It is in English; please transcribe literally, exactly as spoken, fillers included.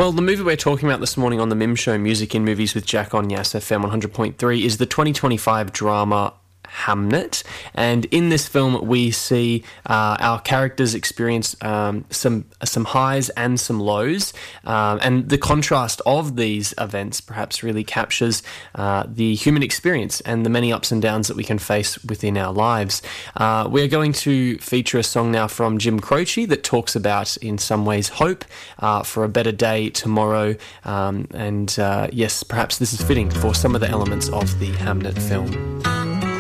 Well, the movie we're talking about this morning on the Mim Show, Music in Movies with Jack on Yass F M one hundred point three, is the twenty twenty-five drama Hamnet, and in this film we see uh, our characters experience um, some some highs and some lows, um, and the contrast of these events perhaps really captures uh, the human experience and the many ups and downs that we can face within our lives. Uh, we're going to feature a song now from Jim Croce that talks about, in some ways, hope uh, for a better day tomorrow, um, and uh, yes, perhaps this is fitting for some of the elements of the Hamnet film.